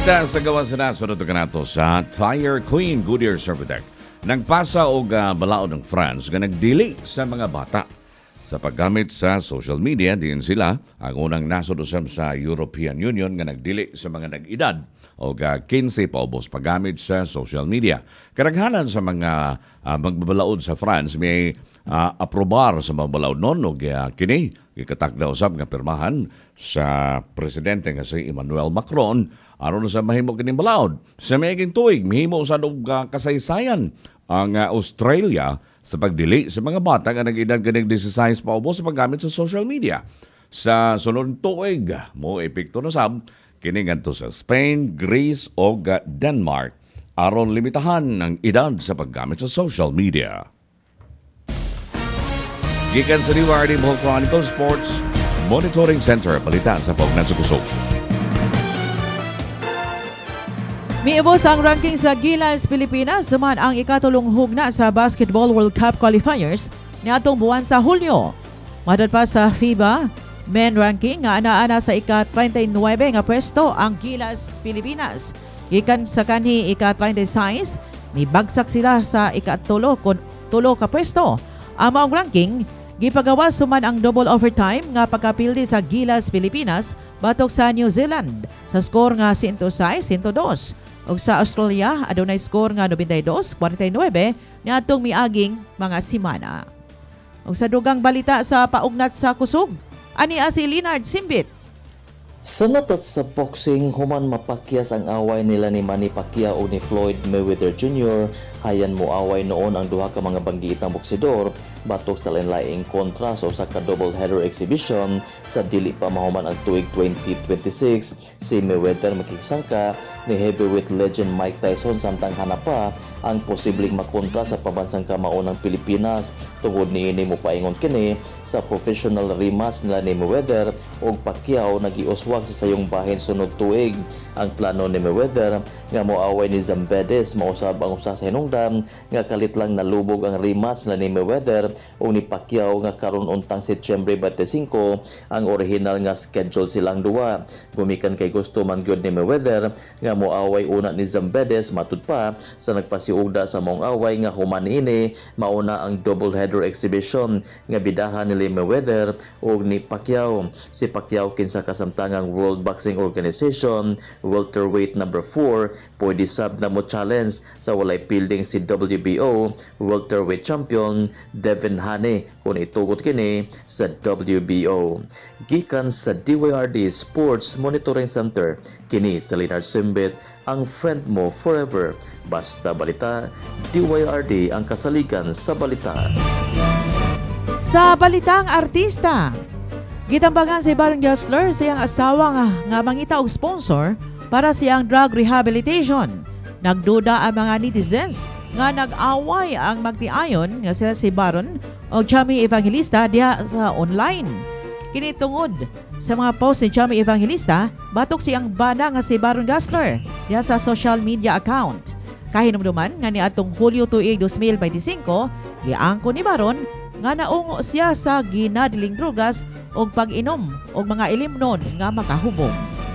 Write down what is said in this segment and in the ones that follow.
Balita sa gawas na sunod ka nato sa Tire Queen Goodyear Servotec. Nagpasa og balaod ng France nga nagdili sa mga bata sa paggamit sa social media. Diin sila ang unang nasod usab sa European Union nga nagdili sa mga nag-edad o 15 paubos paggamit sa social media. Karaghanan sa mga magbabalaod sa France may aprobar sa mga balaod nun o kini gikatakda usab nga pirmahan sa presidente nga si Emmanuel Macron aron sa mahimo kining balaod. Sa maiging tuig mahimo usab og kasaysayan ang Australia sa pagdili sa mga bata nga nag-edad kaning 16 paubos sa paggamit sa social media. Sa sunod tuig mo epekto na sab kini ngadto sa Spain, Greece o Denmark aron limitahan ang edad sa paggamit sa social media. Gikan sa Rewarding Bohol Chronicle Sports Monitoring Center, balita sa Pognan sa Kusog. Miibos ang ranking sa Gilas Pilipinas suman ang ikatulong hugna sa Basketball World Cup qualifiers niadtong buwan sa Hulyo. Madad pa sa FIBA Men ranking nga ana sa ika-39 nga pwesto ang Gilas Pilipinas. Gikan sa kanhi ika-36, mibagsak sila sa ika-tulo ka pwesto. Ang maong ranking gipagawas suman ang double overtime nga pagkapildi sa Gilas Pilipinas batok sa New Zealand sa score nga 106-102 ug sa Australia adunay score nga 92-49 niadtong miaging mga semana. Ug sa dugang balita sa paugnat sa kusog, ani si Leonard Simbit. Sa natat sa boxing, human mapakyas ang away nila ni Manny Pacquiao o ni Floyd Mayweather Jr. Hayan mo away noon ang duha ka mga banggitang boksidor batok sa lain-laing kontra sa usa ka double header exhibition sa dili pa mahuman ang tuig 2026. Si Mayweather makigsangka ni heavyweight legend Mike Tyson samtang hanapa ang posibleng makontra sa pambansang kamao ng Pilipinas. Tungod niini mo paingon kini sa professional rematch nila ni Mayweather ug Pacquiao nagiuswag sa sayong bahin sunod tuig. Ang plano ni Mayweather nga moaway ni Zambedis mausab ang usa sa hinungdan nga kalit lang nalubog ang rematch na ni Mayweather ug ni Pacquiao nga karon untang Setyembre 25 ang original nga schedule silang duwa. Gumikan kay gusto man gyud ni Mayweather nga moaway una ni Zambedis matud pa sa nagpasiugda sa mong away nga human ini mauna ang double header exhibition nga bidahan ni Mayweather ug ni Pacquiao. Si Pacquiao kinsa kasamtangang World Boxing Organization welterweight number 4 pwede sab na mo challenge sa walay fielding si WBO welterweight champion Devin Haney kung itugot kini sa WBO. Gikan sa DYRD Sports Monitoring Center, kini sa Leonard Simbit, ang friend mo forever. Basta balita, DYRD ang kasaligan sa balita. Sa balitang artista, gitambagan si Baron Gessler siyang asawa nga mangita og sponsor para siyang drug rehabilitation. Nagduda ang mga netizens nga nag-away ang magtiayon nga sila si Baron o Chami Evangelista diha sa online. Kini tungod sa mga post ni Chami Evangelista, batok siyang bana nga si Baron Gessler diha sa social media account. Kahinumduman nga niadtong Hulyo tuig 2025, giangko ni Baron nga naungo siya sa ginadiling drugas o pag-inom o mga ilimnon nga makahubog.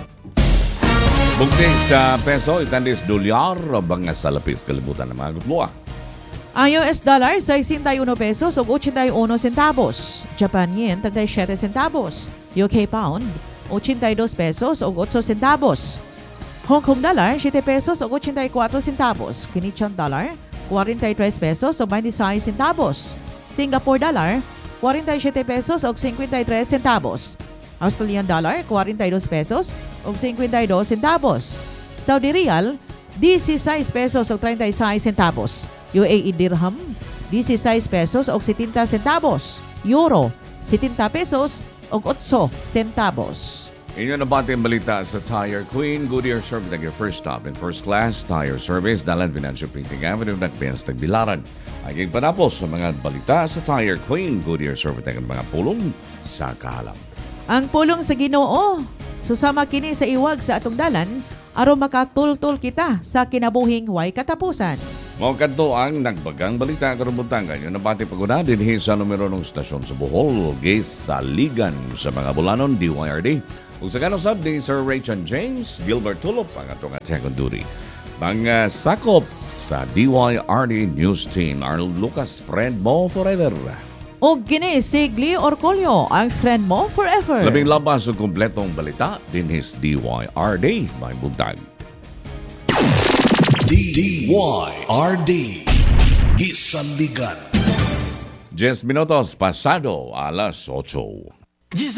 Bukti sa peso, itandis dolyar, bang sa lapis kalibutan ng mga gutluwa. Ang US dollar, 61 pesos o 81 centavos. Japan yen, 37 centavos. UK pound, 82 pesos o 8 centavos. Hong Kong dollar, 7 pesos o 84 centavos. Canadian dollar, 43 pesos o 26 centavos. Singapore dollar, 47 pesos o 53 centavos. Australian dollar, 42 pesos o 52 centavos. Saudi Riyal, 16 pesos o 36 centavos. UAE dirham, 16 pesos o 70 centavos. Euro, 70 pesos o 8 centavos. Inyo na bati ang balita sa Tire Queen Goodyear Service. Your first stop in first class tire service. Dalan Financial Printing Avenue, Nagpias, Tagbilaran. Ay panapos sa mga balita sa Tire Queen Goodyear Service. Ang mga pulong sa kahalang. Ang pulong sa Ginoo, susama kini sa iwag sa atong dalan aron makatultol kita sa kinabuhing way katapusan. Mga kanto ang nagbagang balita karumbutan kayo na pati paguna din sa numero ng stasyon sa Bohol, Gisaligan sa mga bulanon, DYRD. Kung sa kanong sabdi, Sir Rachel James, Gilbert Tulop, ang atong second duty. Mga sakop sa DYRD News Team, Arnold Lucas, friend mo forever. O gini si Glee Orcolio, ang friend mo forever. Labing labas sa kumpletong balita din DYRD, may buntag. DYRD Gisaligan 10 minutos pasado alas 8.